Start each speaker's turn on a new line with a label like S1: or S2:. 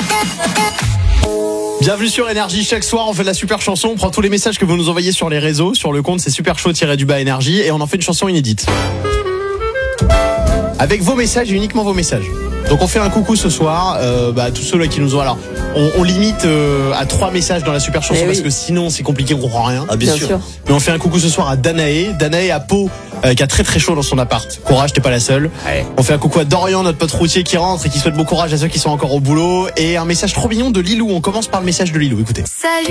S1: Bienvenue sur Énergie. Chaque soir, on fait de la super chanson. On prend tous les messages que vous nous envoyez sur les réseaux, sur le compte, c'est super chaud-du-bas énergie, et on en fait une chanson inédite. Avec vos messages et uniquement vos messages. Donc on fait un coucou ce soir à tous ceux là qui nous ont. Alors on limite à 3 messages dans la super chanson parce que sinon c'est compliqué, on comprend rien.
S2: Ah bien sûr.
S1: Mais on fait un coucou ce soir à Danae à Pau qui a très très chaud dans son appart. Courage, t'es pas la seule.
S2: Ouais.
S1: On fait un coucou à Dorian, notre pote routier qui rentre et qui souhaite bon courage à ceux qui sont encore au boulot, et un message trop mignon de Lilou. On commence par le message de Lilou. Écoutez.
S3: Salut